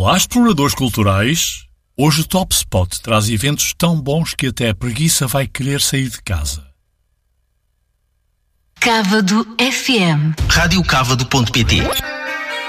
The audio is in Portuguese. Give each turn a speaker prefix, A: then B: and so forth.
A: Olá, exploradores culturais! Hoje o Top Spot traz eventos tão bons que até a preguiça vai querer sair de casa.
B: Cávado FM.
C: Rádio Cávado.pt